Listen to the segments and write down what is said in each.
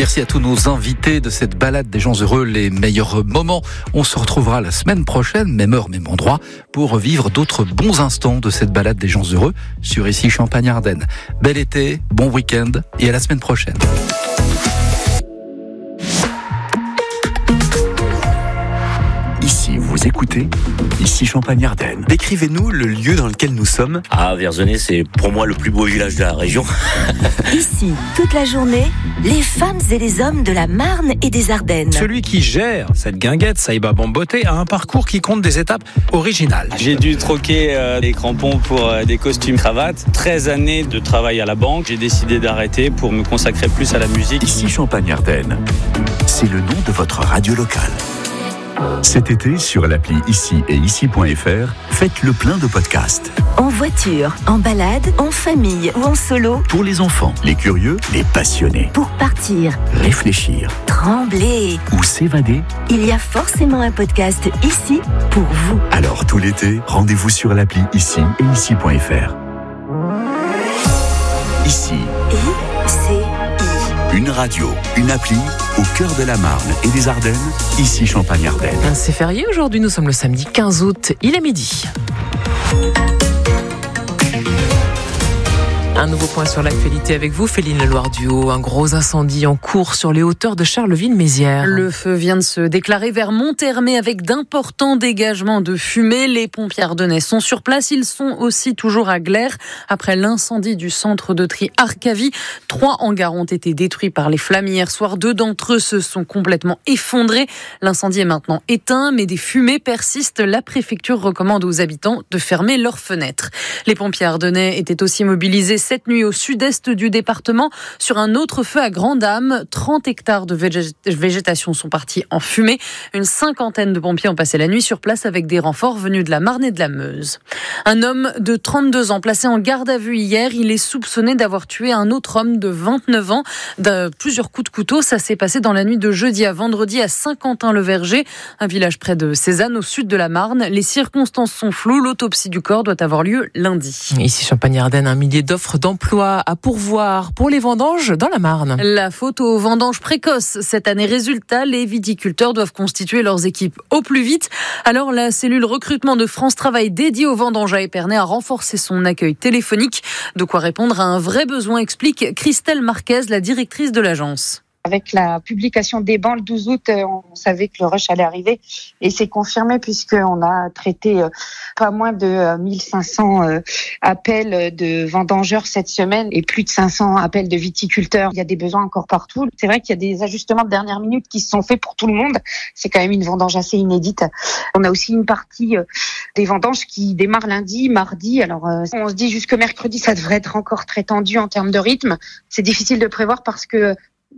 Merci à tous nos invités de cette balade des gens heureux, les meilleurs moments. On se retrouvera la semaine prochaine, même heure, même endroit, pour revivre d'autres bons instants de cette balade des gens heureux sur ici Champagne-Ardenne. Bel été, bon week-end et à la semaine prochaine. Ici, vous écoutez, ici Champagne-Ardenne. Décrivez-nous le lieu dans lequel nous sommes. Vierzonnet, c'est pour moi le plus beau village de la région. Ici, toute la journée, les femmes et les hommes de la Marne et des Ardennes. Celui qui gère cette guinguette, Saïba Bamboté, a un parcours qui compte des étapes originales. J'ai dû troquer des crampons pour des costumes cravates. 13 années de travail à la banque. J'ai décidé d'arrêter pour me consacrer plus à la musique. Ici Champagne-Ardenne, c'est le nom de votre radio locale. Cet été, sur l'appli Ici et Ici.fr, faites le plein de podcasts. En voiture, en balade, en famille ou en solo. Pour les enfants, les curieux, les passionnés. Pour partir, Réfléchir trembler. ou s'évader. Il y a forcément un podcast ici pour vous. Alors tout l'été, rendez-vous sur l'appli Ici et Ici.fr. Ici, une radio, une appli au cœur de la Marne et des Ardennes, ici Champagne-Ardenne. C'est férié aujourd'hui, nous sommes le samedi 15 août, il est midi. Un nouveau point sur l'actualité avec vous, Féline Leloir-Duhaut. Un gros incendie en cours sur les hauteurs de Charleville-Mézières. Le feu vient de se déclarer vers Monthermé avec d'importants dégagements de fumée. Les pompiers ardennais sont sur place. Ils sont aussi toujours à Gleyre. Après l'incendie du centre de tri Arcavie, 3 hangars ont été détruits par les flammes hier soir. 2 d'entre eux se sont complètement effondrés. L'incendie est maintenant éteint, mais des fumées persistent. La préfecture recommande aux habitants de fermer leurs fenêtres. Les pompiers ardennais étaient aussi mobilisés cette nuit au sud-est du département sur un autre feu à Grand'Âme. 30 hectares de végétation sont partis en fumée. Une 50aine de pompiers ont passé la nuit sur place avec des renforts venus de la Marne et de la Meuse. Un homme de 32 ans placé en garde à vue hier. Il est soupçonné d'avoir tué un autre homme de 29 ans de plusieurs coups de couteau. Ça s'est passé dans la nuit de jeudi à vendredi à Saint-Quentin-le-Verger, un village près de Cézanne au sud de la Marne. Les circonstances sont floues. L'autopsie du corps doit avoir lieu lundi. Ici Champagne-Ardenne, un millier d'offres d'emploi à pourvoir pour les vendanges dans la Marne. La faute aux vendanges précoces. Cette année, résultat, les viticulteurs doivent constituer leurs équipes au plus vite. Alors, la cellule recrutement de France Travail dédiée aux vendanges à Épernay a renforcé son accueil téléphonique. De quoi répondre à un vrai besoin, explique Christelle Marquez, la directrice de l'agence. Avec la publication des bancs le 12 août, on savait que le rush allait arriver et c'est confirmé puisqu'on a traité pas moins de 1500 appels de vendangeurs cette semaine et plus de 500 appels de viticulteurs. Il y a des besoins encore partout. C'est vrai qu'il y a des ajustements de dernière minute qui se sont faits pour tout le monde. C'est quand même une vendange assez inédite. On a aussi une partie des vendanges qui démarre lundi, mardi. Alors on se dit jusque mercredi, ça devrait être encore très tendu en termes de rythme. C'est difficile de prévoir parce que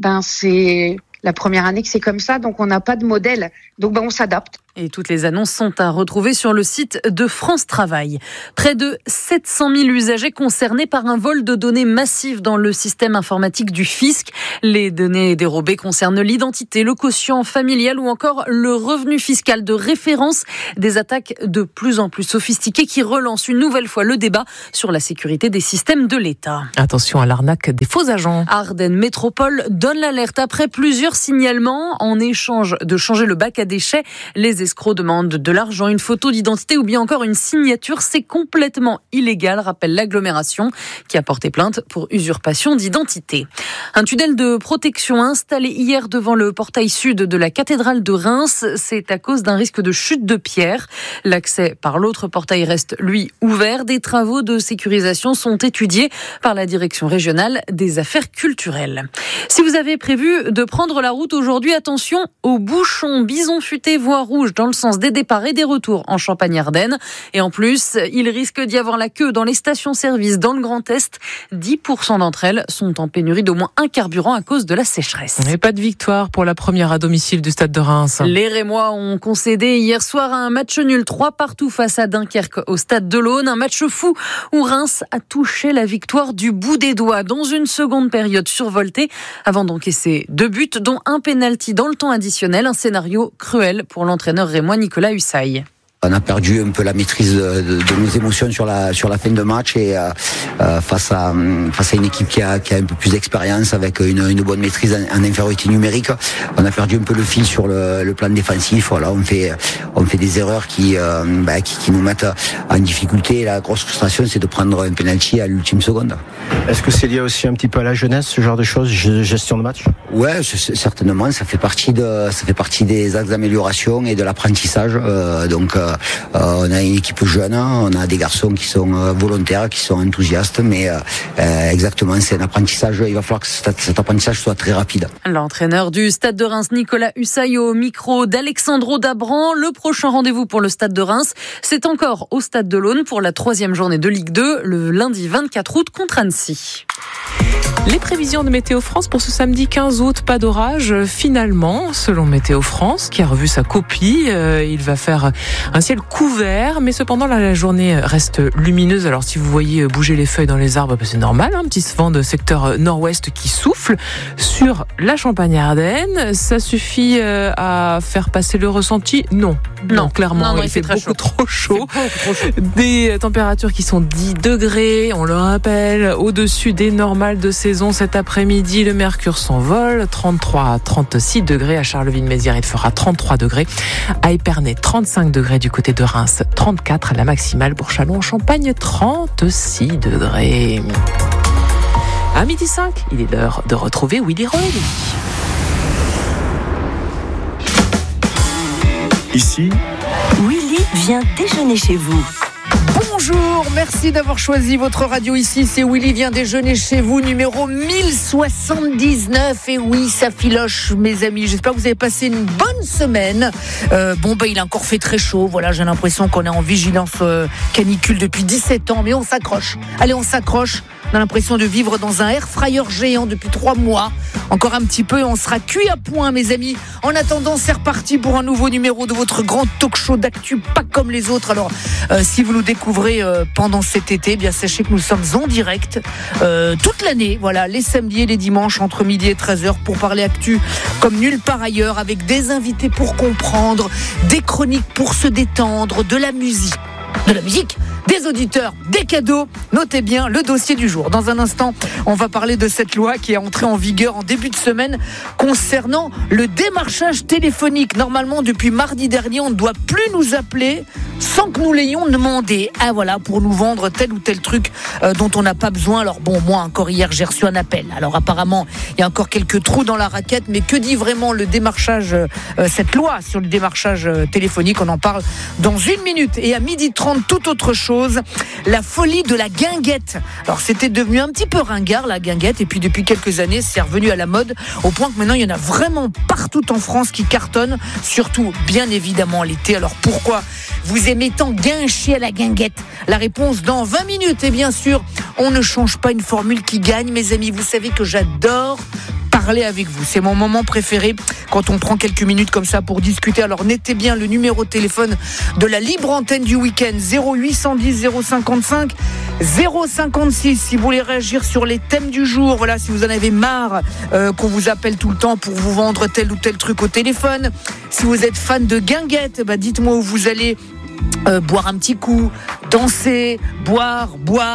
c'est la première année que c'est comme ça, donc on n'a pas de modèle. Donc on s'adapte. Et toutes les annonces sont à retrouver sur le site de France Travail. Près de 700 000 usagers concernés par un vol de données massif dans le système informatique du fisc. Les données dérobées concernent l'identité, le quotient familial ou encore le revenu fiscal de référence. Des attaques de plus en plus sophistiquées qui relancent une nouvelle fois le débat sur la sécurité des systèmes de l'État. Attention à l'arnaque des faux agents. Ardennes Métropole donne l'alerte après plusieurs signalements. En échange de changer le bac à déchets, les escrocs demandent de l'argent, une photo d'identité ou bien encore une signature. C'est complètement illégal, rappelle l'agglomération qui a porté plainte pour usurpation d'identité. Un tunnel de protection installé hier devant le portail sud de la cathédrale de Reims. C'est à cause d'un risque de chute de pierre. L'accès par l'autre portail reste, lui, ouvert. Des travaux de sécurisation sont étudiés par la direction régionale des affaires culturelles. Si vous avez prévu de prendre la route aujourd'hui, attention aux bouchons. Bison futé, voie rouge dans le sens des départs et des retours en Champagne-Ardenne. Et en plus, il risque d'y avoir la queue dans les stations-service dans le Grand Est. 10% d'entre elles sont en pénurie d'au moins un carburant à cause de la sécheresse. Et pas de victoire pour la première à domicile du Stade de Reims. Les Rémois ont concédé hier soir un match nul 3-3 face à Dunkerque au Stade de l'Aune. Un match fou où Reims a touché la victoire du bout des doigts dans une seconde période survoltée avant d'encaisser 2 buts, dont un pénalty dans le temps additionnel. Un scénario cruel pour l'entraîneur rémois Nicolas Hussaille. On a perdu un peu la maîtrise de nos émotions sur la fin de match et face à une équipe qui a un peu plus d'expérience avec une bonne maîtrise en infériorité numérique, on a perdu un peu le fil sur le plan défensif. Voilà, on fait des erreurs qui nous mettent en difficulté. Et la grosse frustration, c'est de prendre un penalty à l'ultime seconde. Est-ce que c'est lié aussi un petit peu à la jeunesse, ce genre de choses, gestion de match? Ouais, certainement, ça fait partie des axes d'amélioration et de l'apprentissage. On a une équipe jeune, on a des garçons qui sont volontaires, qui sont enthousiastes, mais exactement, c'est un apprentissage. Il va falloir que cet apprentissage soit très rapide. L'entraîneur du Stade de Reims, Nicolas Hussay, au micro d'Alexandro Dabran. Le prochain rendez-vous pour le Stade de Reims, c'est encore au Stade de l'Aune pour la 3e journée de Ligue 2, le lundi 24 août contre Annecy. Les prévisions de Météo France pour ce samedi 15 août, pas d'orage. Finalement, selon Météo France, qui a revu sa copie, il va faire un ciel couvert, mais cependant la journée reste lumineuse. Alors si vous voyez bouger les feuilles dans les arbres, c'est normal, un petit vent de secteur nord-ouest qui souffle sur la Champagne-Ardenne. Ça suffit à faire passer le ressenti? Non, clairement, il fait beaucoup trop chaud. Des températures qui sont 10 degrés, on le rappelle, au-dessus des normales de saison. Cet après-midi, le mercure s'envole, 33 à 36 degrés à Charleville-Mézières, il fera 33 degrés. À Épernay, 35 degrés du côté de Reims, 34 à la maximale pour Châlons-en-Champagne, 36 degrés. À 12h05, il est l'heure de retrouver Willy Roelli. Ici, Willy vient déjeuner chez vous. Bonjour, merci d'avoir choisi votre radio ici. C'est Willy vient déjeuner chez vous, numéro 1079. Et oui, ça filoche, mes amis. J'espère que vous avez passé une bonne semaine. Il a encore fait très chaud. Voilà, j'ai l'impression qu'on est en vigilance canicule depuis 17 ans. Mais on s'accroche. Allez, on s'accroche. On a l'impression de vivre dans un air fryer géant depuis 3 mois. Encore un petit peu et on sera cuit à point, mes amis. En attendant, c'est reparti pour un nouveau numéro de votre grand talk show d'actu, pas comme les autres. Alors, si vous nous découvrez pendant cet été, bien sachez que nous sommes en direct toute l'année. Voilà, les samedis et les dimanches entre midi et 13h pour parler actu comme nulle part ailleurs, avec des invités pour comprendre, des chroniques pour se détendre, de la musique, des auditeurs, des cadeaux. Notez bien le dossier du jour. Dans un instant, on va parler de cette loi qui est entrée en vigueur en début de semaine concernant le démarchage téléphonique. Normalement, depuis mardi dernier, on ne doit plus nous appeler sans que nous l'ayons demandé. Ah voilà, pour nous vendre tel ou tel truc dont on n'a pas besoin. Alors bon, moi encore hier, j'ai reçu un appel. Alors apparemment, il y a encore quelques trous dans la raquette, mais que dit vraiment le démarchage, cette loi sur le démarchage téléphonique? On en parle dans 1 minute. Et à 12h30, toute autre chose. La folie de la guinguette. Alors c'était devenu un petit peu ringard, la guinguette, et puis depuis quelques années c'est revenu à la mode, au point que maintenant il y en a vraiment partout en France qui cartonnent, surtout bien évidemment l'été. Alors pourquoi vous aimez tant guincher à la guinguette? La réponse dans 20 minutes. Et bien sûr, on ne change pas une formule qui gagne, mes amis. Vous savez que j'adore parler avec vous. C'est mon moment préféré quand on prend quelques minutes comme ça pour discuter. Alors notez bien le numéro de téléphone de la libre antenne du week-end, 0810 055 056. Si vous voulez réagir sur les thèmes du jour, voilà, si vous en avez marre qu'on vous appelle tout le temps pour vous vendre tel ou tel truc au téléphone. Si vous êtes fan de guinguette, dites-moi où vous allez boire un petit coup, danser, boire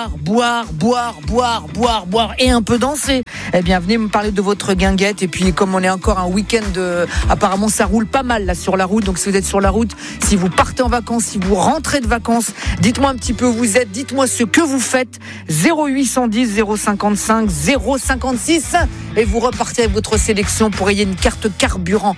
et un peu danser. Eh bien, venez me parler de votre guinguette. Et puis, comme on est encore un week-end, apparemment, ça roule pas mal là sur la route. Donc, si vous êtes sur la route, si vous partez en vacances, si vous rentrez de vacances, dites-moi un petit peu où vous êtes, dites-moi ce que vous faites. 0810 055 056 et vous repartez avec votre sélection pour gagner une carte carburant,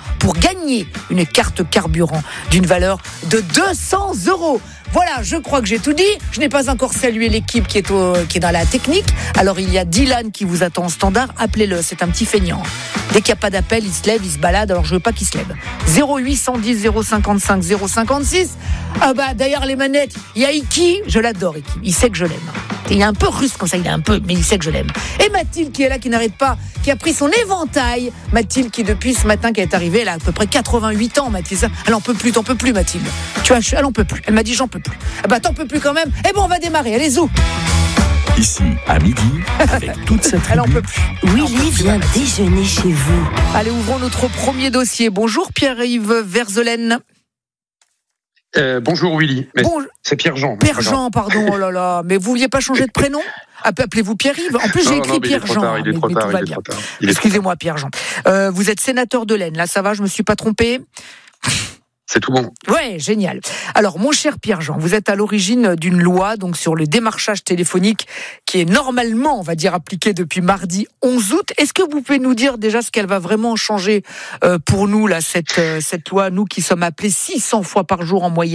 d'une valeur de 200 €. Voilà, je crois que j'ai tout dit. Je n'ai pas encore salué l'équipe qui est dans la technique. Alors, il y a Dylan qui vous attend en standard. Appelez-le, c'est un petit feignant. Dès qu'il n'y a pas d'appel, il se lève, il se balade. Alors, je veux pas qu'il se lève. 0810 055 056. D'ailleurs, les manettes, il y a Iki. Je l'adore, Iki. Il sait que je l'aime. Il est un peu russe comme ça, mais il sait que je l'aime. Et Mathilde qui est là, qui n'arrête pas, qui a pris son éventail. Mathilde qui, depuis ce matin, qui est arrivée, elle a à peu près 88 ans, Mathilde. Elle en peut plus, t'en peux plus, Mathilde. Tu vois, elle en peut plus. Elle m'a dit, j'en peux plus. T'en peux plus quand même. Eh bon, on va démarrer. Allez, zou. Ici, à midi, avec toute cette Elle en peut plus. Willy vient déjeuner chez vous. Allez, ouvrons notre premier dossier. Bonjour Pierre-Yves Verzelaine. Bonjour Willy, c'est Pierre-Jean. Pierre-Jean, pardon, oh là là, mais vous vouliez pas changer de prénom ? Appelez-vous Pierre-Yves. En plus, j'ai écrit Pierre-Jean. Il est trop tard. Excusez-moi, Pierre-Jean. Vous êtes sénateur de l'Aisne, là ça va, je me suis pas trompé ? C'est tout bon. Ouais, génial. Alors, mon cher Pierre-Jean, vous êtes à l'origine d'une loi donc sur le démarchage téléphonique qui est normalement, on va dire, appliquée depuis mardi 11 août. Est-ce que vous pouvez nous dire déjà ce qu'elle va vraiment changer pour nous, là, cette loi, nous qui sommes appelés 600 fois par jour en moyenne ?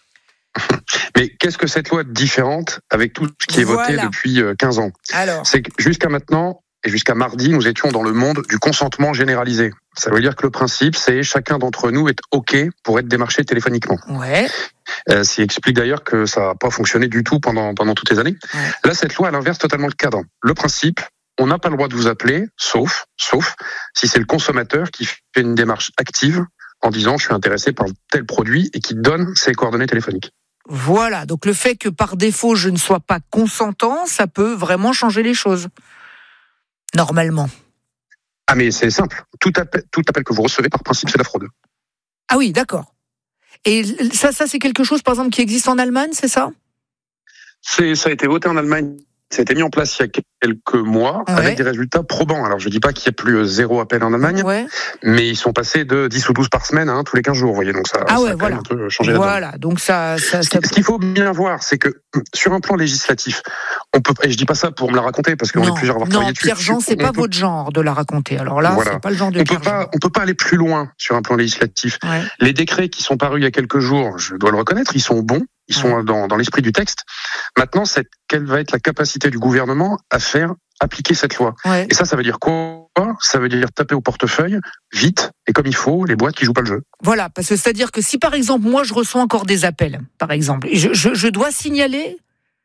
Mais qu'est-ce que cette loi différente avec tout ce qui est voté depuis 15 ans ? Alors, c'est que jusqu'à maintenant, et jusqu'à mardi, nous étions dans le monde du consentement généralisé. Ça veut dire que le principe, c'est chacun d'entre nous est OK pour être démarché téléphoniquement. Ouais. Ce qui explique d'ailleurs que ça n'a pas fonctionné du tout pendant toutes les années. Ouais. Là, cette loi, elle inverse totalement le cadre. Le principe, on n'a pas le droit de vous appeler, sauf si c'est le consommateur qui fait une démarche active en disant « je suis intéressé par tel produit » et qui donne ses coordonnées téléphoniques. Voilà, donc le fait que par défaut, je ne sois pas consentant, ça peut vraiment changer les choses. Normalement. Ah mais c'est simple, tout appel que vous recevez par principe c'est de la fraude. Ah oui, d'accord. Et ça c'est quelque chose par exemple qui existe en Allemagne, c'est ça ? Ça a été voté en Allemagne, ça a été mis en place il y a quelques mois avec des résultats probants. Alors je dis pas qu'il y a plus 0 appel en Allemagne, mais ils sont passés de 10 ou 12 par semaine tous les 15 jours, vous voyez, donc ça a quand même un peu changé la donne. Voilà, donc ça... Ce qu'il faut bien voir, c'est que sur un plan législatif, on peut, et je dis pas ça pour me la raconter parce qu'on est plusieurs à avoir travaillé dessus. Non, Pierre-Jean, c'est pas votre genre de la raconter. Alors là, c'est pas le genre de Pierre-Jean. On peut pas aller plus loin sur un plan législatif. Ouais. Les décrets qui sont parus il y a quelques jours, je dois le reconnaître, ils sont bons. Ils sont dans l'esprit du texte. Maintenant, quelle va être la capacité du gouvernement à faire appliquer cette loi ? Et ça veut dire quoi ? Ça veut dire taper au portefeuille, vite, et comme il faut, les boîtes qui jouent pas le jeu. Voilà, parce que c'est-à-dire que si par exemple, moi je reçois encore des appels, par exemple, je dois signaler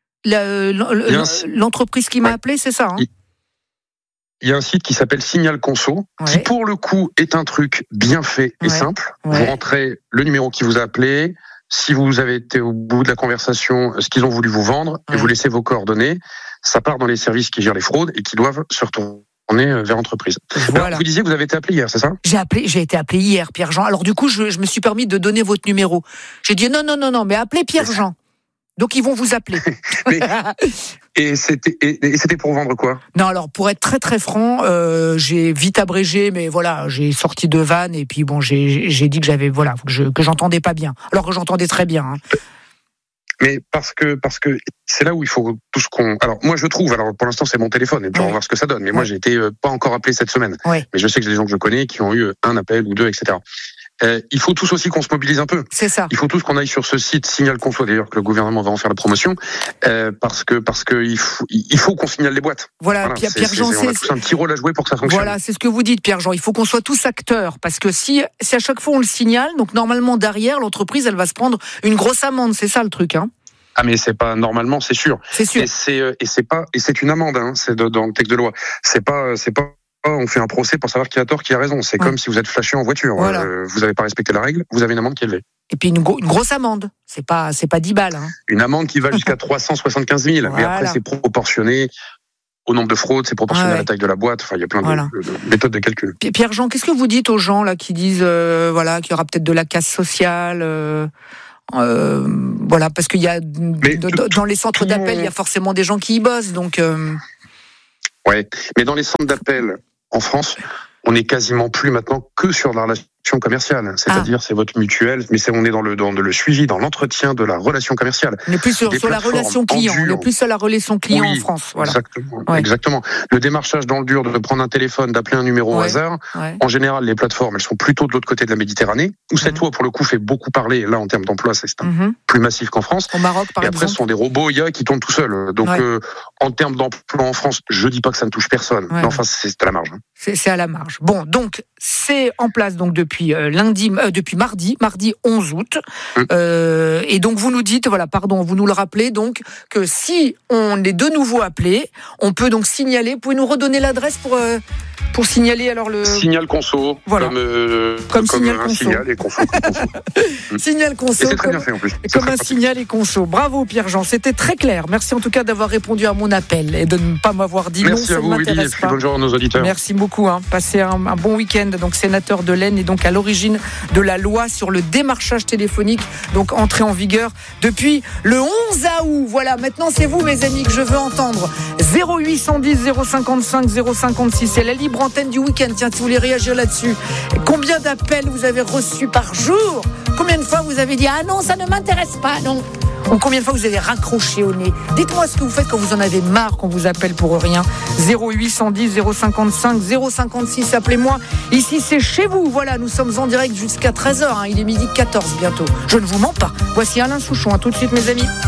l'entreprise qui m'a appelé, c'est ça Il y a un site qui s'appelle Signal Conso, qui pour le coup est un truc bien fait et simple. Vous rentrez le numéro qui vous a appelé, si vous avez été au bout de la conversation, ce qu'ils ont voulu vous vendre, et vous laissez vos coordonnées, ça part dans les services qui gèrent les fraudes et qui doivent se retourner vers l'entreprise. Voilà. Alors, vous disiez que vous avez été appelé hier, c'est ça ? J'ai été appelé hier, Pierre-Jean. Alors du coup, je me suis permis de donner votre numéro. J'ai dit non, mais appelez Pierre-Jean. Donc ils vont vous appeler. Et c'était pour vendre quoi ? Non, alors pour être très très franc, j'ai vite abrégé, mais voilà, j'ai sorti de vannes et puis bon, j'ai dit que j'avais que j'entendais pas bien, alors que j'entendais très bien. Mais parce que c'est là où il faut tout ce qu'on. Alors moi je trouve, alors pour l'instant c'est mon téléphone et puis on va voir ce que ça donne. Mais moi j'ai été pas encore appelé cette semaine. Mais je sais que j'ai des gens que je connais qui ont eu un appel ou deux, etc. Il faut tous aussi qu'on se mobilise un peu. C'est ça. Il faut tous qu'on aille sur ce site Signal Conso, d'ailleurs que le gouvernement va en faire la promotion, parce que il faut qu'on signale les boîtes. Voilà. Pierre-Jean, on a tous un petit rôle à jouer pour que ça fonctionne. Voilà, c'est ce que vous dites, Pierre-Jean. Il faut qu'on soit tous acteurs, parce que si à chaque fois on le signale, donc normalement derrière l'entreprise, elle va se prendre une grosse amende. C'est ça le truc, hein. Ah mais c'est pas normalement, c'est sûr. C'est sûr. Et c'est une amende, hein. C'est dans le texte de loi. C'est pas. On fait un procès pour savoir qui a tort, qui a raison. C'est comme si vous êtes flashé en voiture. Voilà. Vous n'avez pas respecté la règle, vous avez une amende qui est élevée. Et puis une grosse amende. C'est pas 10 balles. Hein. Une amende qui va jusqu'à 375 000. Voilà. Mais après, c'est proportionné au nombre de fraudes, c'est proportionné à la taille de la boîte. Enfin, il y a plein de méthodes de calcul. Pierre-Jean, qu'est-ce que vous dites aux gens là qui disent qu'il y aura peut-être de la casse sociale parce qu'il y a dans les centres d'appel, il y a forcément des gens qui y bossent. Donc. Ouais, mais dans les centres d'appel en France, on est quasiment plus maintenant que sur la relation commerciale. C'est-à-dire, c'est votre mutuelle, mais on est dans le suivi, dans l'entretien de la relation commerciale. On est plus sur la relation client. On est plus sur la relation client en France. Voilà. Exactement. Le démarchage dans le dur, de prendre un téléphone, d'appeler un numéro au hasard. Ouais. En général, les plateformes, elles sont plutôt de l'autre côté de la Méditerranée, où cette loi, pour le coup, fait beaucoup parler. Là, en termes d'emploi, c'est plus massif qu'en France. Au Maroc, par exemple. Et après, ce sont des robots IA qui tournent tout seuls. Donc, en termes d'emploi en France, je dis pas que ça ne touche personne. Mais enfin, c'est à la marge. C'est à la marge. Bon, donc, c'est en place donc depuis mardi 11 août. Et donc vous nous dites, vous nous le rappelez donc que si on est de nouveau appelé, on peut donc signaler. Vous pouvez nous redonner l'adresse pour Pour signaler alors le... Signal conso, voilà. Comme signal un conso. signal et conso. Signal conso. Et c'est très bien fait en plus. Comme un signal et conso. Bravo Pierre-Jean, c'était très clair. Merci en tout cas d'avoir répondu à mon appel et de ne pas m'avoir dit merci non, à vous, Willy, et puis bonne journée à nos auditeurs. Merci beaucoup. Passez un bon week-end. Donc sénateur de l'Aisne et donc à l'origine de la loi sur le démarchage téléphonique, donc entrée en vigueur depuis le 11 août. Voilà, maintenant c'est vous mes amis que je veux entendre. 0810 055 056, c'est la libre antenne du week-end. Tiens, si vous voulez réagir là-dessus, combien d'appels vous avez reçus par jour? Combien de fois vous avez dit ah non, ça ne m'intéresse pas, non? Ou combien de fois vous avez raccroché au nez? Dites-moi ce que vous faites quand vous en avez marre, qu'on vous appelle pour rien. 0810 055 056, appelez-moi. Ici c'est chez vous, voilà, nous sommes en direct jusqu'à 13h, il est 12h14 bientôt. Je ne vous mens pas. Voici Alain Souchon, à tout de suite mes amis.